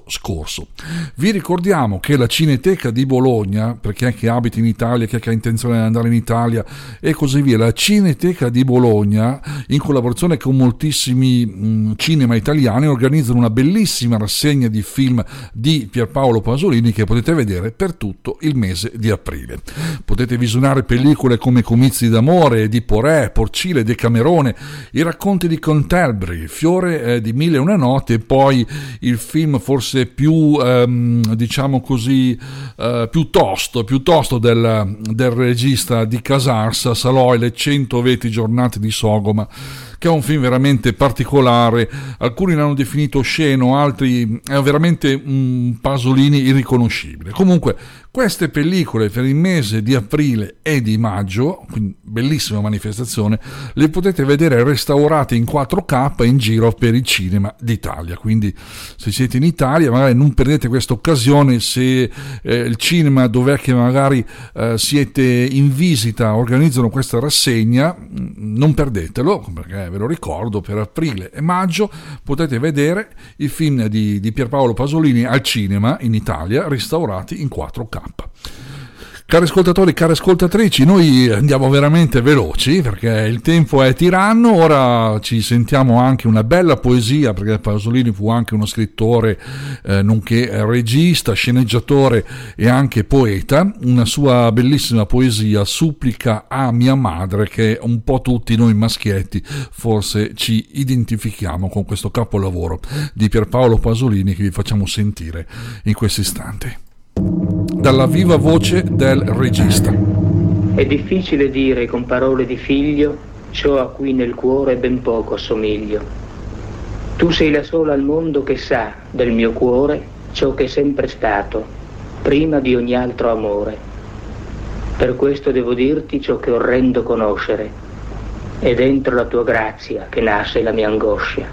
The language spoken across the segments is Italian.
scorso. Vi ricordiamo che la Cineteca di Bologna, per chi è che abita in Italia, chi è che ha intenzione di andare in Italia e così via, la Cineteca di Bologna, in collaborazione con moltissimi cinema italiani, organizzano una bellissima rassegna di film di Pierpaolo Pasolini che potete vedere per tutto il mese di aprile. Potete visionare pellicole come Comizi d'amore di Porè, Porcile, Decamerone, I racconti di Contelbri, Fiore di Mille e una notte, e poi il film forse più diciamo così più tosto del regista di Casarsa, Salò e le 120 giornate di Sogoma, che è un film veramente particolare. Alcuni l'hanno definito osceno, altri è veramente un Pasolini irriconoscibile. Comunque queste pellicole per il mese di aprile e di maggio, quindi bellissima manifestazione, le potete vedere restaurate in 4K in giro per il cinema d'Italia. Quindi se siete in Italia magari non perdete questa occasione. Se il cinema dov'è che magari siete in visita organizzano questa rassegna, non perdetelo, perché ve lo ricordo, per aprile e maggio potete vedere i film di Pierpaolo Pasolini al cinema in Italia restaurati in 4K. Cari ascoltatori, cari ascoltatrici, noi andiamo veramente veloci perché il tempo è tiranno. Ora ci sentiamo anche una bella poesia, perché Pasolini fu anche uno scrittore nonché regista, sceneggiatore e anche poeta. Una sua bellissima poesia, Supplica a mia madre, che un po' tutti noi maschietti forse ci identifichiamo con questo capolavoro di Pierpaolo Pasolini che vi facciamo sentire in questo istante dalla viva voce del regista. È difficile dire con parole di figlio ciò a cui nel cuore ben poco assomiglio. Tu sei la sola al mondo che sa del mio cuore ciò che è sempre stato, prima di ogni altro amore. Per questo devo dirti ciò che orrendo conoscere, è dentro la tua grazia che nasce la mia angoscia.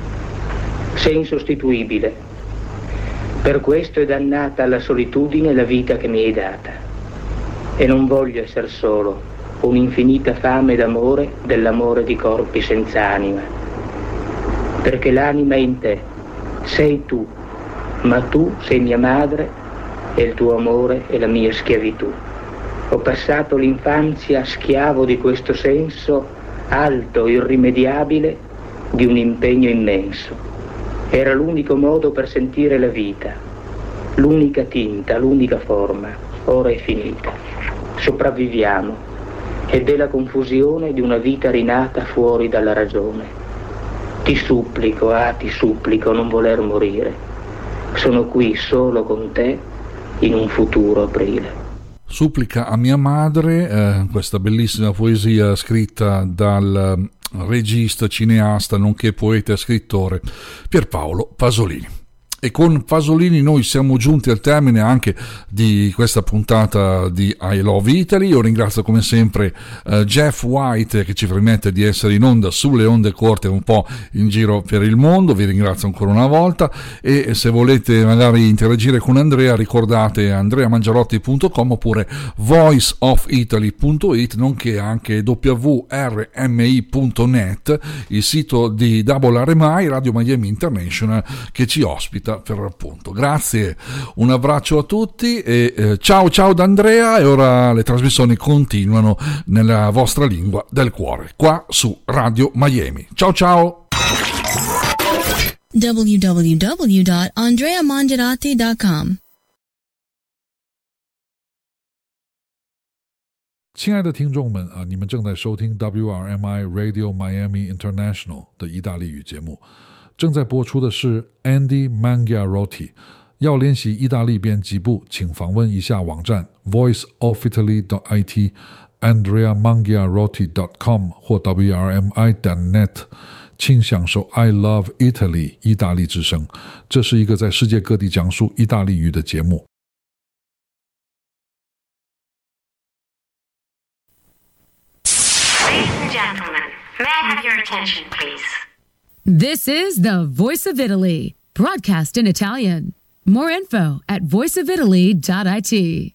Sei insostituibile. Per questo è dannata alla solitudine la vita che mi hai data. E non voglio essere solo, un'infinita fame d'amore dell'amore di corpi senza anima. Perché l'anima è in te, sei tu, ma tu sei mia madre e il tuo amore è la mia schiavitù. Ho passato l'infanzia schiavo di questo senso alto, irrimediabile, di un impegno immenso. Era l'unico modo per sentire la vita, l'unica tinta, l'unica forma. Ora è finita. Sopravviviamo ed è la confusione di una vita rinata fuori dalla ragione. Ti supplico, ti supplico, non voler morire. Sono qui solo con te in un futuro aprile. Supplica a mia madre, questa bellissima poesia scritta dal regista, cineasta, nonché poeta e scrittore Pierpaolo Pasolini. E con Pasolini noi siamo giunti al termine anche di questa puntata di I Love Italy. Io ringrazio come sempre Jeff White, che ci permette di essere in onda sulle onde corte un po' in giro per il mondo. Vi ringrazio ancora una volta, e se volete magari interagire con Andrea ricordate andreamangiarotti.com oppure voiceofitaly.it, nonché anche wrmi.net, il sito di Double RMI, Radio Miami International, che ci ospita per l'appunto. Grazie, un abbraccio a tutti e ciao da Andrea. E ora le trasmissioni continuano nella vostra lingua del cuore qua su Radio Miami. Ciao. www.andreamangiarotti.com 亲爱的听众们你们正在收听 WRMI Radio Miami International 的意大利语节目。正在播出的是 Andy Mangiarotti。 要练习意大利编辑部，请访问一下网站 voiceofitaly.it andreamangiarotti.com 或 wrmi.net， 请享受 I Love Italy 意大利之声。这是一个在世界各地讲述意大利语的节目。 Ladies and gentlemen, may I have your attention, please? This is the Voice of Italy, broadcast in Italian. More info at voiceofitaly.it.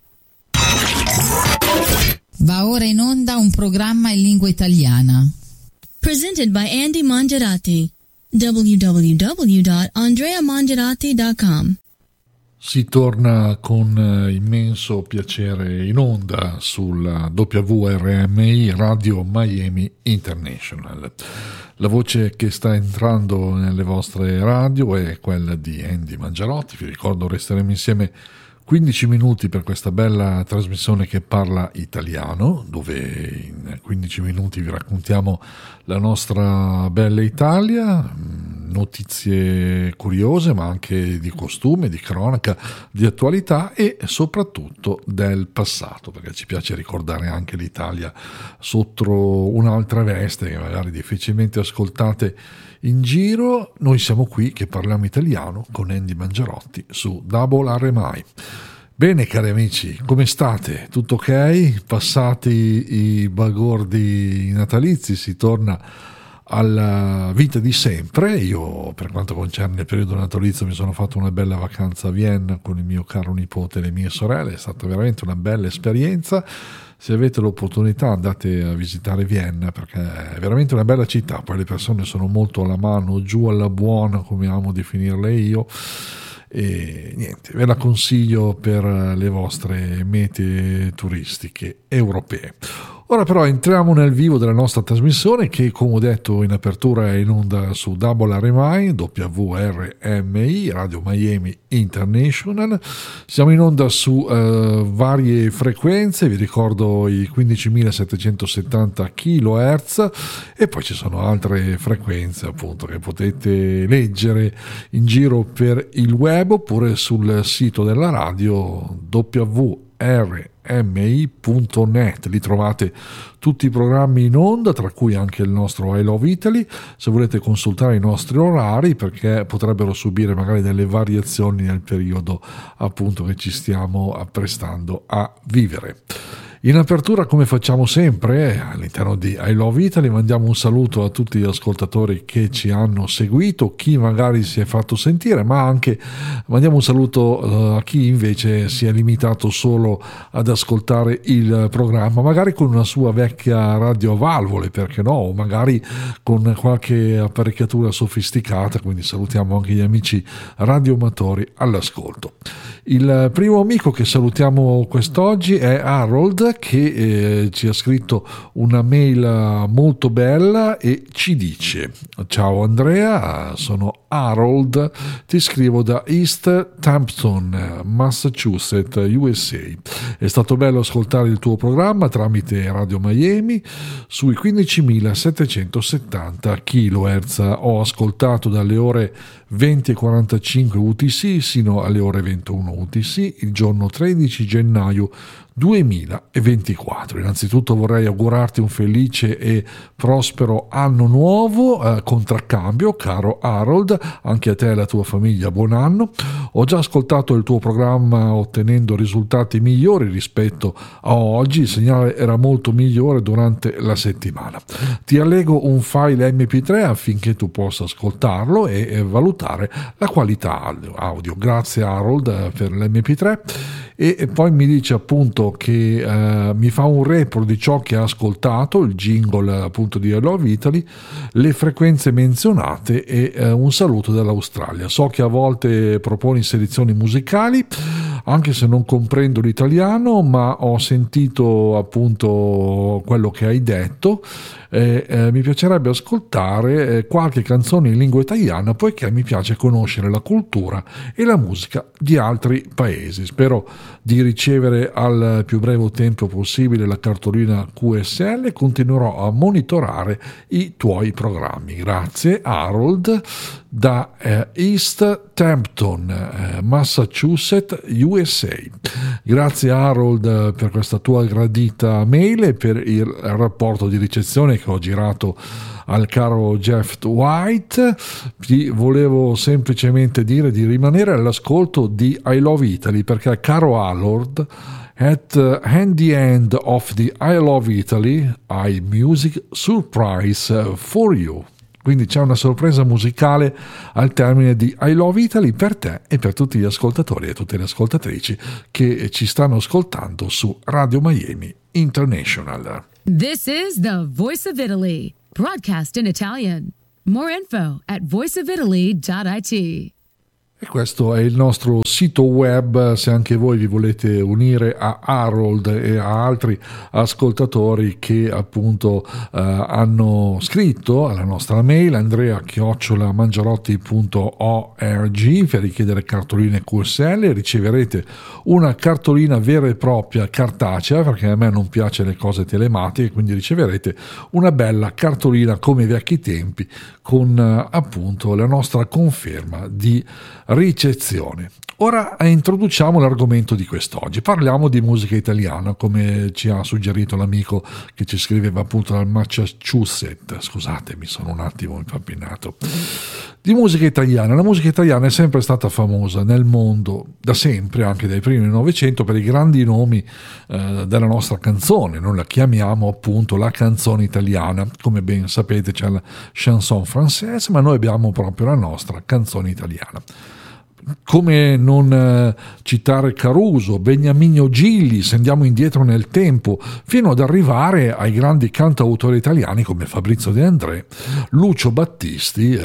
Va ora in onda un programma in lingua italiana. Presented by Andy Mangiarotti. www.andreamangiarati.com. Si torna con immenso piacere in onda sulla WRMI Radio Miami International. La voce che sta entrando nelle vostre radio è quella di Andy Mangiarotti. Vi ricordo, resteremo insieme 15 minuti per questa bella trasmissione che parla italiano, dove in 15 minuti vi raccontiamo la nostra bella Italia, notizie curiose ma anche di costume, di cronaca, di attualità e soprattutto del passato, perché ci piace ricordare anche l'Italia sotto un'altra veste che magari difficilmente ascoltate in giro. Noi siamo qui che parliamo italiano con Andy Mangiarotti su WRMI. Bene cari amici, come state? Tutto ok? Passati i bagordi natalizi, si torna alla vita di sempre. Io, per quanto concerne il periodo natalizio, mi sono fatto una bella vacanza a Vienna con il mio caro nipote e le mie sorelle. È stata veramente una bella esperienza. Se avete l'opportunità andate a visitare Vienna, perché è veramente una bella città. Poi le persone sono molto alla mano, giù alla buona, come amo definirle io, e niente, ve la consiglio per le vostre mete turistiche europee. Ora però entriamo nel vivo della nostra trasmissione che, come ho detto in apertura, è in onda su WRMI, WRMI, Radio Miami International. Siamo in onda su varie frequenze, vi ricordo i 15.770 kHz, e poi ci sono altre frequenze appunto che potete leggere in giro per il web oppure sul sito della radio WRMI.net. Lì trovate tutti i programmi in onda, tra cui anche il nostro I Love Italy, se volete consultare i nostri orari, perché potrebbero subire magari delle variazioni nel periodo appunto che ci stiamo apprestando a vivere. In apertura, come facciamo sempre all'interno di I Love Italy, mandiamo un saluto a tutti gli ascoltatori che ci hanno seguito, chi magari si è fatto sentire, ma anche mandiamo un saluto a chi invece si è limitato solo ad ascoltare il programma, magari con una sua vecchia radio a valvole, perché no, o magari con qualche apparecchiatura sofisticata, quindi salutiamo anche gli amici radioamatori all'ascolto. Il primo amico che salutiamo quest'oggi è Harold, che ci ha scritto una mail molto bella e ci dice: ciao Andrea, sono Harold, ti scrivo da East Hampton, Massachusetts, USA. È stato bello ascoltare il tuo programma tramite Radio Miami sui 15.770 kHz. Ho ascoltato dalle ore 20:45 UTC sino alle ore 21 UTC il giorno 13 gennaio 2024. Innanzitutto vorrei augurarti un felice e prospero anno nuovo, contraccambio, caro Harold, anche a te e alla tua famiglia buon anno. Ho già ascoltato il tuo programma ottenendo risultati migliori rispetto a oggi, il segnale era molto migliore durante la settimana. Ti allego un file MP3 affinché tu possa ascoltarlo e valutare la qualità audio. Grazie Harold per l'MP3. E poi mi dice appunto che mi fa un report di ciò che ha ascoltato, il jingle appunto di I Love Italy, le frequenze menzionate e un saluto dall'Australia. So che a volte proponi selezioni musicali, anche se non comprendo l'italiano, ma ho sentito appunto quello che hai detto. Mi piacerebbe ascoltare qualche canzone in lingua italiana, poiché mi piace conoscere la cultura e la musica di altri paesi. Spero di ricevere al più breve tempo possibile la cartolina QSL e continuerò a monitorare i tuoi programmi. Grazie Harold da East Hampton, Massachusetts, USA. Grazie Harold per questa tua gradita mail e per il rapporto di ricezione che ho girato al caro Jeff White. Ti volevo semplicemente dire di rimanere all'ascolto di I Love Italy, perché caro Harold, at the end of the I Love Italy, I music surprise for you. Quindi c'è una sorpresa musicale al termine di I Love Italy per te e per tutti gli ascoltatori e tutte le ascoltatrici che ci stanno ascoltando su Radio Miami International. This is the Voice of Italy, broadcast in Italian. More info at voiceofitaly.it. E questo è il nostro sito web, se anche voi vi volete unire a Harold e a altri ascoltatori che appunto hanno scritto alla nostra mail andrea@mangiarotti.org per richiedere cartoline QSL. Riceverete una cartolina vera e propria cartacea, perché a me non piace le cose telematiche, quindi riceverete una bella cartolina come ai vecchi tempi con appunto la nostra conferma di ricezione. Ora introduciamo l'argomento di quest'oggi. Parliamo di musica italiana, come ci ha suggerito l'amico che ci scriveva appunto dal Massachusetts. Scusatemi, sono un attimo impappinato. Di musica italiana. La musica italiana è sempre stata famosa nel mondo, da sempre, anche dai primi del Novecento, per i grandi nomi della nostra canzone. Noi la chiamiamo appunto la canzone italiana. Come ben sapete c'è la chanson française, ma noi abbiamo proprio la nostra canzone italiana. Come non citare Caruso, Beniamino Gigli, se andiamo indietro nel tempo, fino ad arrivare ai grandi cantautori italiani come Fabrizio De André, Lucio Battisti,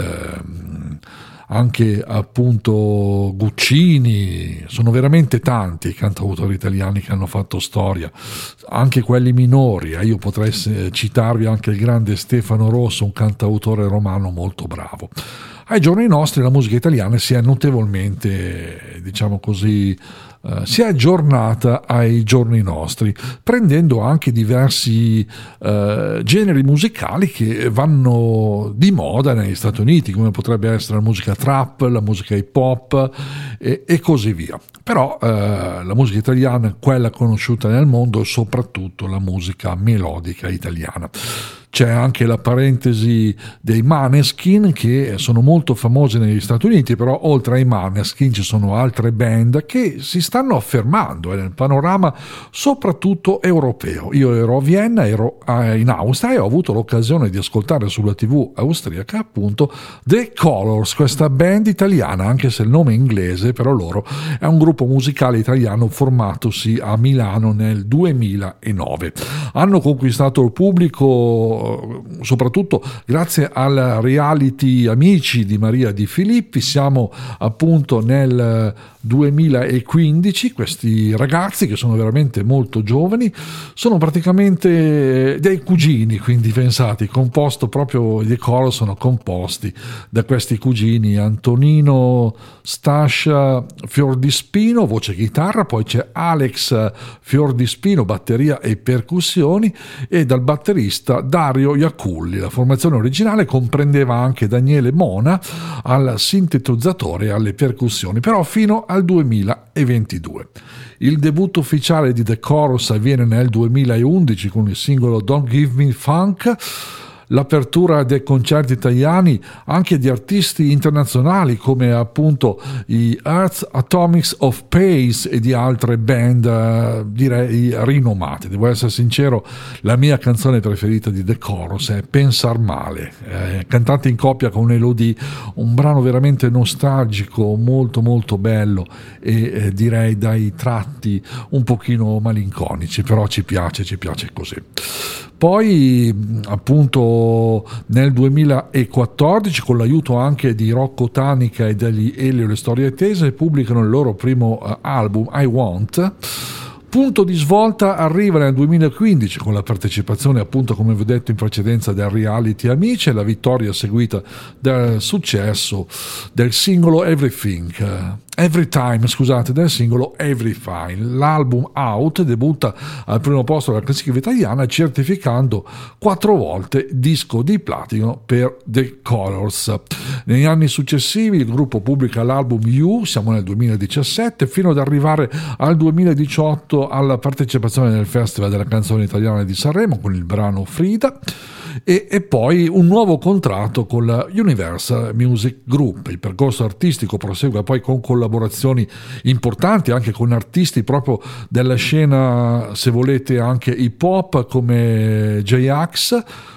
anche appunto Guccini. Sono veramente tanti i cantautori italiani che hanno fatto storia, anche quelli minori. Io potrei citarvi anche il grande Stefano Rosso, un cantautore romano molto bravo. Ai giorni nostri la musica italiana si è notevolmente, diciamo così, si è aggiornata ai giorni nostri, prendendo anche diversi generi musicali che vanno di moda negli Stati Uniti, come potrebbe essere la musica trap, la musica hip hop e così via. Però la musica italiana, quella conosciuta nel mondo, è soprattutto la musica melodica italiana. C'è anche la parentesi dei Maneskin, che sono molto famosi negli Stati Uniti, però oltre ai Maneskin ci sono altre band che si stanno affermando nel panorama soprattutto europeo. Io ero a Vienna, ero in Austria e ho avuto l'occasione di ascoltare sulla TV austriaca appunto The Colors, questa band italiana, anche se il nome è inglese, però loro è un gruppo musicale italiano formatosi a Milano nel 2009. Hanno conquistato il pubblico soprattutto grazie al reality Amici di Maria Di Filippi. Siamo appunto nel 2015. Questi ragazzi, che sono veramente molto giovani, sono praticamente dei cugini, quindi pensate, composto proprio, i coro sono composti da questi cugini: Antonino Stascia Fiordispino, voce e chitarra, poi c'è Alex Fiordispino, batteria e percussioni, e dal batterista Dario Iaculli. La formazione originale comprendeva anche Daniele Mona al sintetizzatore e alle percussioni, però fino al 2022. Il debutto ufficiale di The Chorus avviene nel 2011 con il singolo Don't Give Me Funk. L'apertura dei concerti italiani anche di artisti internazionali come appunto i Earth Atomics of Pace e di altre band direi rinomate. Devo essere sincero, la mia canzone preferita di The Chorus è Pensar Male, cantata in coppia con Elodie, un brano veramente nostalgico, molto molto bello e direi dai tratti un pochino malinconici, però ci piace così. Poi appunto nel 2014, con l'aiuto anche di Rocco Tanica e degli Elio Le Storie Tese, pubblicano il loro primo album I Want. Punto di svolta arriva nel 2015 con la partecipazione, appunto come vi ho detto in precedenza, del reality Amici e la vittoria seguita dal successo del singolo Every Time, del singolo Everything. L'album Out debutta al primo posto della classifica italiana, certificando 4 volte disco di platino per The Colors. Negli anni successivi il gruppo pubblica l'album You, siamo nel 2017, fino ad arrivare al 2018 alla partecipazione nel Festival della Canzone Italiana di Sanremo con il brano Frida. E poi un nuovo contratto con la Universal Music Group. Il percorso artistico prosegue poi con collaborazioni importanti anche con artisti proprio della scena, se volete, anche hip hop come J-Ax,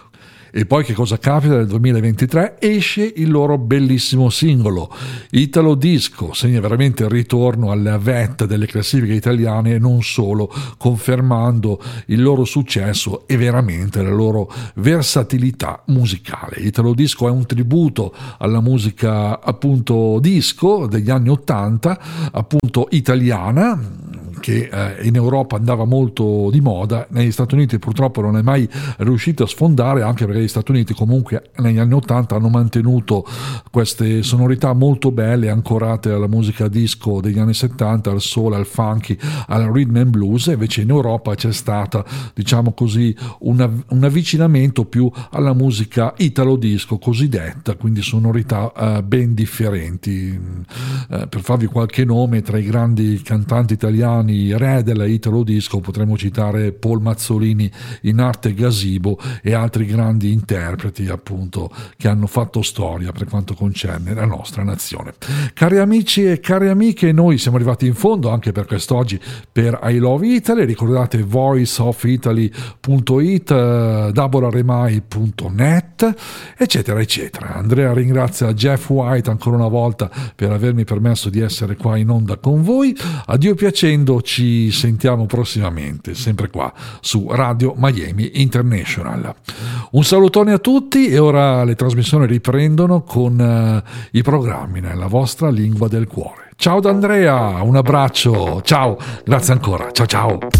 E poi che cosa capita? Nel 2023 esce il loro bellissimo singolo Italo Disco, segna veramente il ritorno alle vette delle classifiche italiane e non solo, confermando il loro successo e veramente la loro versatilità musicale. Italo Disco è un tributo alla musica appunto disco degli anni 80, appunto italiana, che in Europa andava molto di moda. Negli Stati Uniti purtroppo non è mai riuscito a sfondare, anche perché gli Stati Uniti comunque negli anni 80 hanno mantenuto queste sonorità molto belle, ancorate alla musica disco degli anni 70, al soul, al funky, al rhythm and blues. Invece in Europa c'è stata, diciamo così, un avvicinamento più alla musica italo disco cosiddetta, quindi sonorità ben differenti. Per farvi qualche nome, tra i grandi cantanti italiani re della italo disco potremmo citare Paul Mazzolini in arte Gazebo e altri grandi interpreti appunto che hanno fatto storia per quanto concerne la nostra nazione. Cari amici e cari amiche, noi siamo arrivati in fondo anche per quest'oggi per I Love Italy. Ricordate voiceofitaly.it, daboraremai.net, eccetera eccetera. Andrea ringrazia Jeff White ancora una volta per avermi permesso di essere qua in onda con voi. Addio piacendo, ci sentiamo prossimamente, sempre qua su Radio Miami International. Un salutone a tutti e ora le trasmissioni riprendono con i programmi nella vostra lingua del cuore. Ciao da Andrea, un abbraccio, ciao, grazie ancora, ciao ciao.